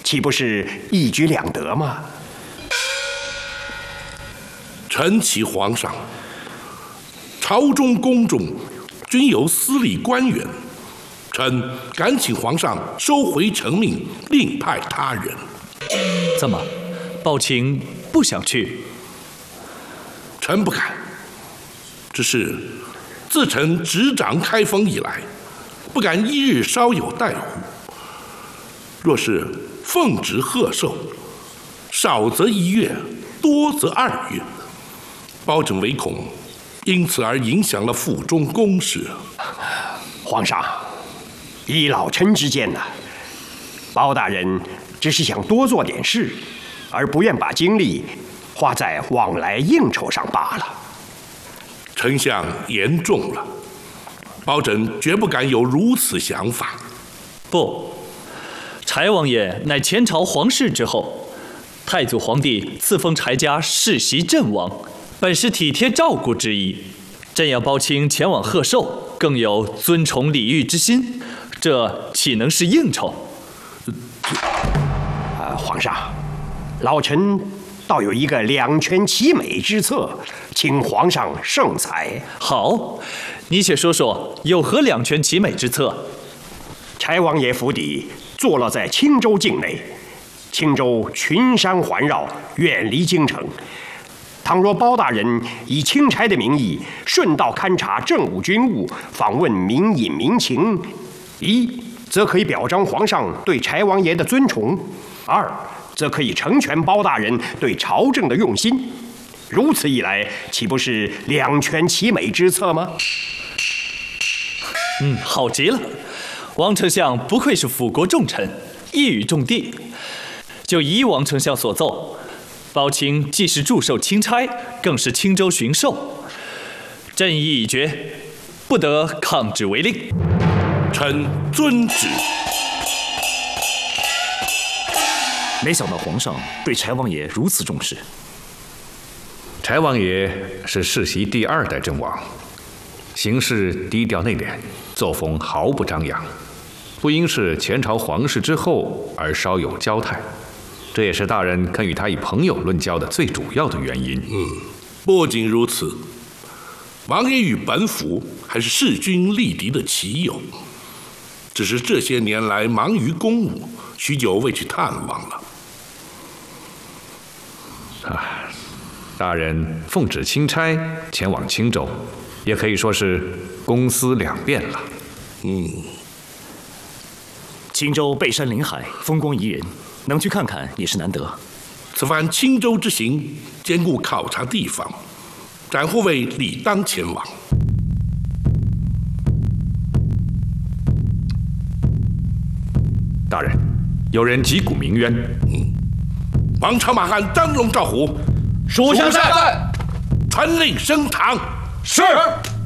岂不是一举两得吗？ 臣启皇上，朝中宫中均有司隶官员，臣敢请皇上收回成命，另派他人。 怎么，宝卿不想去？ 臣不敢，只是自臣执掌开封以来，不敢一日稍有怠忽。若是奉旨贺寿，少则1月，多则2月，包拯唯恐因此而影响了府中公事。 皇上，依老臣之见呢，包大人只是想多做点事，而不愿把精力花在往来应酬上罢了。 丞相言重了，包拯绝不敢有如此想法。 不，柴王爷乃前朝皇室之后，太祖皇帝赐封柴家世袭镇王，本是体贴照顾之意。朕要包卿前往贺寿，更有尊崇礼遇之心，这岂能是应酬？ 皇上，老臣倒有一个两全其美之策，请皇上圣裁。 好，你且说说有何两全其美之策？ 柴王爷府邸坐落在青州境内，青州群山环绕，远离京城。倘若包大人以钦差的名义顺道勘察政务军务，访问民隐民情，一则可以表彰皇上对柴王爷的尊崇，二则可以成全包大人对朝政的用心。如此一来，岂不是两全其美之策吗？ 好极了，王丞相不愧是辅国重臣，一语中的。就依王丞相所奏，包卿既是驻守钦差，更是青州巡狩，朕意已决，不得抗旨违令。 臣遵旨。 没想到皇上对柴王爷如此重视。 柴王爷是世袭第2代阵王，行事低调内敛，作风毫不张扬，不因是前朝皇室之后而稍有骄态，这也是大人肯与他以朋友论交的最主要的原因。 不仅如此，王爷与本府还是势均力敌的棋友，只是这些年来忙于公务，许久未去探望了。 大人奉旨钦差前往青州，也可以说是公私两便了。 青州背山临海，风光宜人，能去看看也是难得。 此番青州之行，兼顾考察地方，展护卫理当前往。 大人，有人击鼓鸣冤。 王朝马汉张龙赵虎， 属下在， 传令升堂。 是。